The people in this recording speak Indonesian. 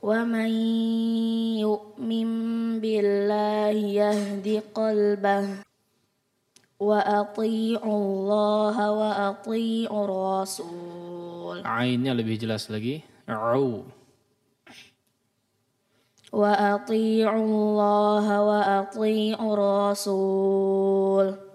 ومن يؤمن بالله يهد قلبه وأطيعوا الله وأطيعوا الرسول. Ainnya lebih jelas lagi. Au. وأطيعوا الله وأطيعوا الرسول